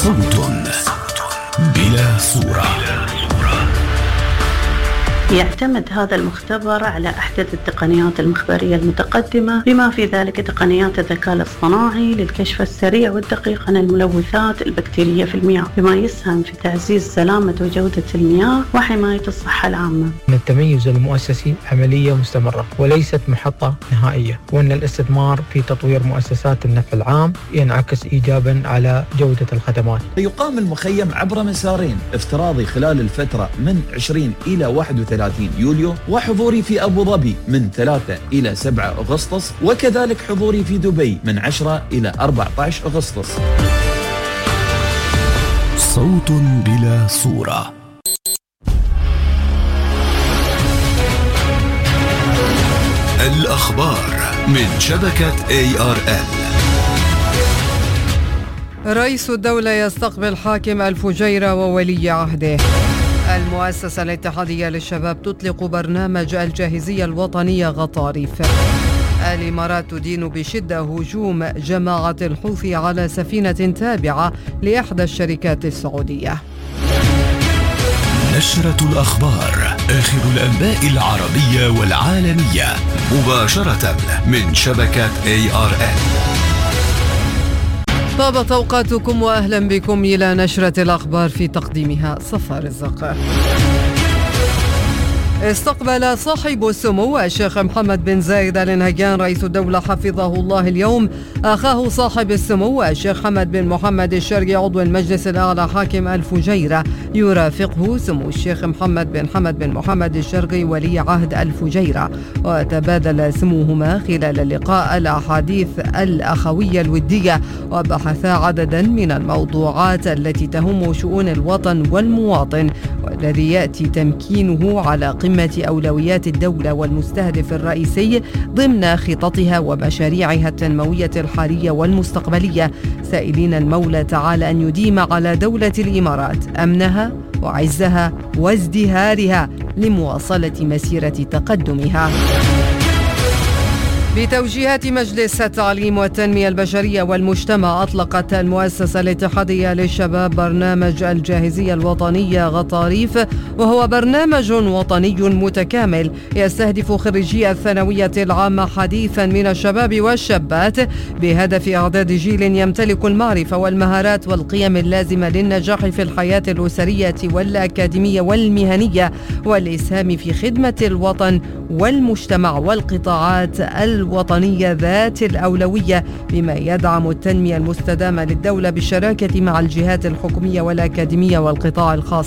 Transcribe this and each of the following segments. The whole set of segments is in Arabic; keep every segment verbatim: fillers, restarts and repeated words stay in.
صوت بلا صورة. يعتمد هذا المختبر على أحدث التقنيات المخبرية المتقدمة، بما في ذلك تقنيات الذكاء الاصطناعي للكشف السريع والدقيق عن الملوثات البكتيرية في المياه، بما يسهم في تعزيز سلامة وجودة المياه وحماية الصحة العامة. أن التميز المؤسسي عملية مستمرة وليست محطة نهائية، وأن الاستثمار في تطوير مؤسسات النفع العام ينعكس إيجابا على جودة الخدمات. يقام المخيم عبر مسارين افتراضي خلال الفترة من عشرين إلى واحد وثلاثين يوليو، وحضوري في أبو ظبي من ثلاثة إلى سبعة أغسطس، وكذلك حضوري في دبي من عشرة إلى أربعة عشر أغسطس. صوت بلا صورة. الأخبار من شبكة إيه آر إل. رئيس الدولة يستقبل حاكم الفجيرة وولي عهده. المؤسسة الاتحادية للشباب تطلق برنامج الجاهزية الوطنية غطاريف. الإمارات تدين بشدة هجوم جماعة الحوثي على سفينة تابعة لإحدى الشركات السعودية. نشرة الأخبار، آخر الأنباء العربية والعالمية، مباشرة من شبكة إيه آر إل. طابت أوقاتكم وأهلا بكم إلى نشرة الأخبار، في تقديمها صفا رزق. استقبل صاحب السمو الشيخ محمد بن زايد آل نهيان رئيس الدولة حفظه الله اليوم أخاه صاحب السمو الشيخ حمد بن محمد الشرقي عضو المجلس الأعلى حاكم الفجيرة، يرافقه سمو الشيخ محمد بن حمد بن محمد الشرقي ولي عهد الفجيرة، وتبادل سموهما خلال اللقاء الأحاديث الأخوية الودية، وبحثا عددا من الموضوعات التي تهم شؤون الوطن والمواطن، والذي يأتي تمكينه على قمة أولويات الدولة والمستهدف الرئيسي ضمن خططها ومشاريعها التنموية الحالية والمستقبلية، سائلين المولى تعالى أن يديم على دولة الإمارات أمنها وعزها وازدهارها لمواصلة مسيرة تقدمها. بتوجيهات مجلس التعليم والتنمية البشرية والمجتمع، أطلقت المؤسسة الاتحادية للشباب برنامج الجاهزية الوطنية غطاريف، وهو برنامج وطني متكامل يستهدف خريجي الثانوية العامة حديثا من الشباب والشابات، بهدف إعداد جيل يمتلك المعرفة والمهارات والقيم اللازمة للنجاح في الحياة الأسرية والأكاديمية والمهنية، والإسهام في خدمة الوطن والمجتمع والقطاعات الوطنية ذات الأولوية، بما يدعم التنمية المستدامة للدولة بالشراكة مع الجهات الحكومية والأكاديمية والقطاع الخاص.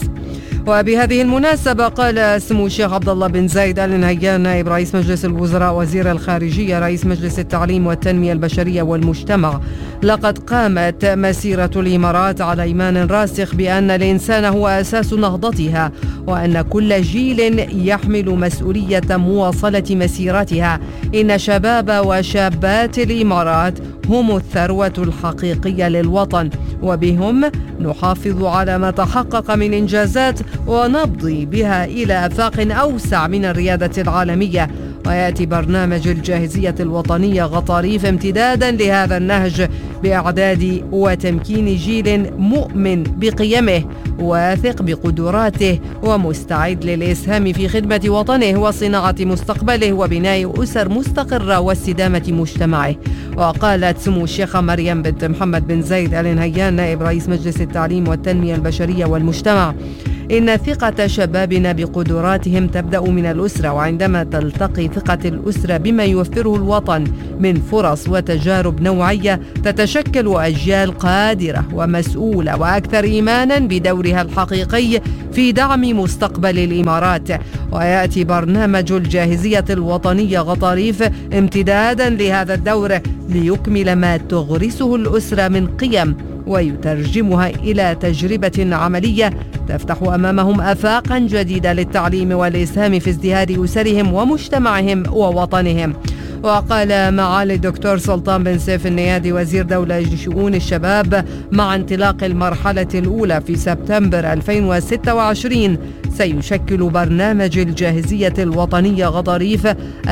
وبهذه المناسبة قال سمو الشيخ عبد الله بن زايد آل نهيان نائب رئيس مجلس الوزراء وزير الخارجية رئيس مجلس التعليم والتنمية البشرية والمجتمع: لقد قامت مسيرة الإمارات على إيمان راسخ بأن الإنسان هو أساس نهضتها، وأن كل جيل يحمل مسؤولية مواصلة مسيرتها. إن شباب وشابات الإمارات هم الثروة الحقيقية للوطن، وبهم نحافظ على ما تحقق من إنجازات ونمضي بها إلى آفاق أوسع من الريادة العالمية. ويأتي برنامج الجاهزية الوطنية غطاريف امتدادا لهذا النهج، بإعداد وتمكين جيل مؤمن بقيمه واثق بقدراته ومستعد للإسهام في خدمة وطنه وصناعة مستقبله وبناء أسر مستقرة واستدامة مجتمعه. وقالت سمو الشيخة مريم بنت محمد بن زايد آل نهيان نائب رئيس مجلس التعليم والتنمية البشرية والمجتمع: إن ثقة شبابنا بقدراتهم تبدأ من الأسرة، وعندما تلتقي ثقة الأسرة بما يوفره الوطن من فرص وتجارب نوعية، تتشكل أجيال قادرة ومسؤولة وأكثر إيمانا بدورها الحقيقي في دعم مستقبل الإمارات. ويأتي برنامج الجاهزية الوطنية غطاريف امتدادا لهذا الدور، ليكمل ما تغرسه الأسرة من قيم ويترجمها إلى تجربة عملية تفتح أمامهم آفاقا جديدة للتعليم والإسهام في ازدهار أسرهم ومجتمعهم ووطنهم. وقال معالي الدكتور سلطان بن سيف النيادي وزير دولة لشؤون الشباب: مع انطلاق المرحلة الأولى في سبتمبر ألفين وستة وعشرين سيشكل برنامج الجاهزية الوطنية غطاريف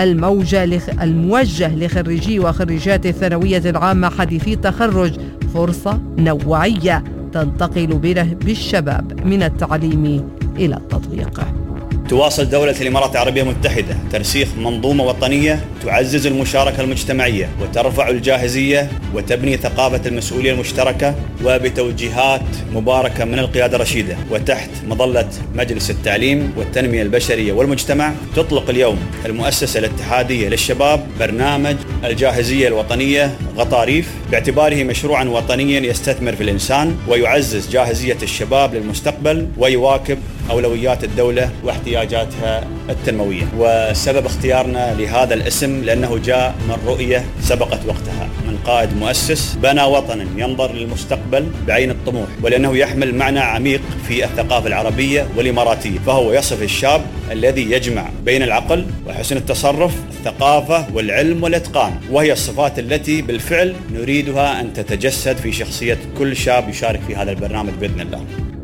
الموجه لخريجي وخريجات الثانوية العامة حديثي التخرج فرصة نوعية تنتقل به بالشباب من التعليم إلى التطبيق. تواصل دولة الإمارات العربية المتحدة ترسيخ منظومة وطنية تعزز المشاركة المجتمعية وترفع الجاهزية وتبني ثقافة المسؤولية المشتركة، وبتوجيهات مباركة من القيادة الرشيدة وتحت مظلة مجلس التعليم والتنمية البشرية والمجتمع، تطلق اليوم المؤسسة الاتحادية للشباب برنامج الجاهزية الوطنية غطاريف، باعتباره مشروعا وطنيا يستثمر في الإنسان ويعزز جاهزية الشباب للمستقبل ويواكب أولويات الدولة واحتياجاتها التنموية. وسبب اختيارنا لهذا الاسم لأنه جاء من رؤية سبقت وقتها من قائد مؤسس بنى وطنا ينظر للمستقبل بعين الطموح، ولأنه يحمل معنى عميق في الثقافة العربية والإماراتية، فهو يصف الشاب الذي يجمع بين العقل وحسن التصرف، الثقافة والعلم والإتقان، وهي الصفات التي بالفعل نريدها أن تتجسد في شخصية كل شاب يشارك في هذا البرنامج بإذن الله.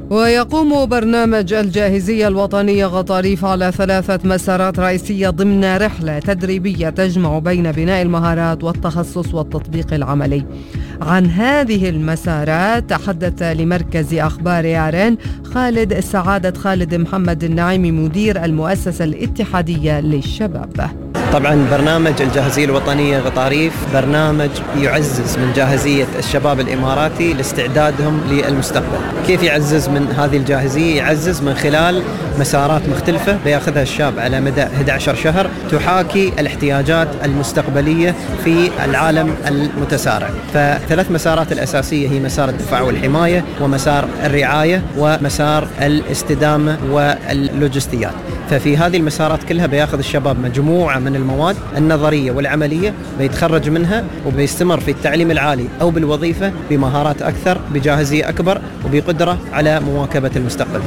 ويقوم برنامج الجاهزية الوطنية غطاريف على ثلاثة مسارات رئيسية ضمن رحلة تدريبية تجمع بين بناء المهارات والتخصص والتطبيق العملي. عن هذه المسارات تحدث لمركز أخبار إعران خالد سعادة خالد محمد النعيمي مدير المؤسسة الاتحادية للشباب. طبعا برنامج الجاهزية الوطنية غطاريف برنامج يعزز من جاهزية الشباب الإماراتي لاستعدادهم للمستقبل. كيف يعزز من هذه الجاهزية؟ يعزز من خلال مسارات مختلفة بياخذها الشاب على مدى أحد عشر شهر تحاكي الاحتياجات المستقبلية في العالم المتسارع. فثلاث مسارات الأساسية هي مسار الدفاع والحماية ومسار الرعاية ومسار الاستدامة واللوجستيات. ففي هذه المسارات كلها بياخذ الشباب مجموعة من المواد النظرية والعملية بيتخرج منها وبيستمر في التعليم العالي أو بالوظيفة بمهارات أكثر بجاهزية أكبر وبقدرة على مواكبة المستقبل.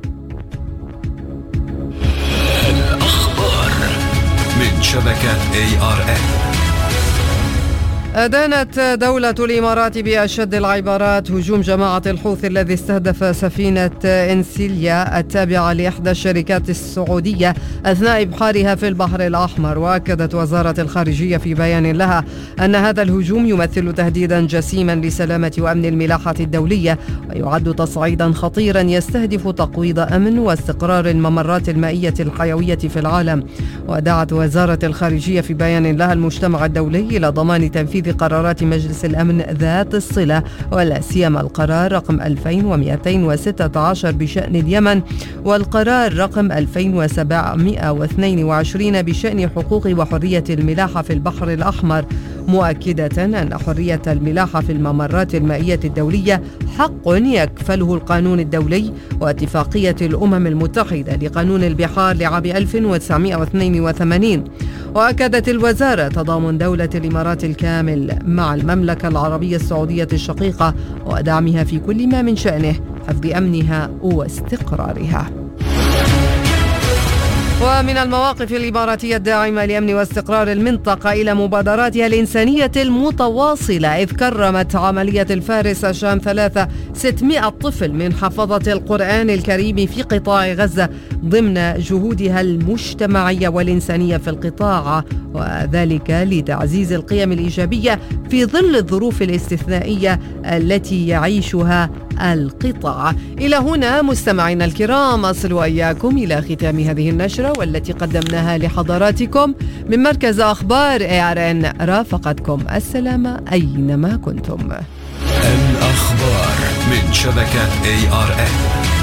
الأخبار من شبكة إيه آر إن. أدانت دولة الإمارات بأشد العبارات هجوم جماعة الحوثي الذي استهدف سفينة إنسيليا التابعة لإحدى الشركات السعودية أثناء إبحارها في البحر الأحمر. وأكدت وزارة الخارجية في بيان لها أن هذا الهجوم يمثل تهديدا جسيما لسلامة وأمن الملاحة الدولية، ويعد تصعيدا خطيرا يستهدف تقويض أمن واستقرار الممرات المائية الحيوية في العالم. ودعت وزارة الخارجية في بيان لها المجتمع الدولي إلى ضمان تنفيذ قرارات مجلس الأمن ذات الصلة، ولا سيما القرار رقم ألفين ومئتين وستة عشر بشأن اليمن، والقرار رقم ألفين وسبعمئة واثنين وعشرين بشأن حقوق وحرية الملاحة في البحر الأحمر، مؤكدة أن حرية الملاحة في الممرات المائية الدولية حق يكفله القانون الدولي واتفاقية الأمم المتحدة لقانون البحار لعام ألف وتسعمئة واثنين وثمانين. وأكدت الوزارة تضامن دولة الإمارات الكامل مع المملكة العربية السعودية الشقيقة ودعمها في كل ما من شأنه حفظ أمنها واستقرارها. ومن المواقف الإماراتية الداعمة لأمن واستقرار المنطقة إلى مبادراتها الإنسانية المتواصلة، إذ كرمت عملية الفارس شام ثلاثة ستمائة طفل من حفظة القرآن الكريم في قطاع غزة ضمن جهودها المجتمعية والإنسانية في القطاع، وذلك لتعزيز القيم الإيجابية في ظل الظروف الاستثنائية التي يعيشها القطاع. إلى هنا مستمعينا الكرام أصل وإياكم إلى ختام هذه النشرة والتي قدمناها لحضراتكم من مركز أخبار إيه آر إن. رافقتكم السلامة أينما كنتم. الأخبار من شبكة إيه آر إن.